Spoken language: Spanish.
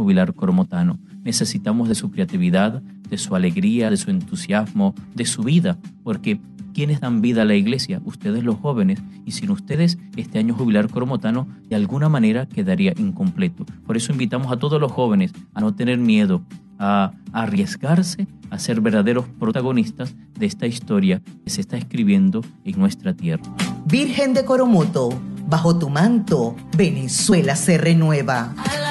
jubilar coromotano. Necesitamos de su creatividad, de su alegría, de su entusiasmo, de su vida, porque ¿quiénes dan vida a la iglesia? Ustedes los jóvenes, y sin ustedes este año jubilar coromotano de alguna manera quedaría incompleto. Por eso invitamos a todos los jóvenes a no tener miedo, a arriesgarse a ser verdaderos protagonistas de esta historia que se está escribiendo en nuestra tierra. Virgen de Coromoto, bajo tu manto, Venezuela se renueva.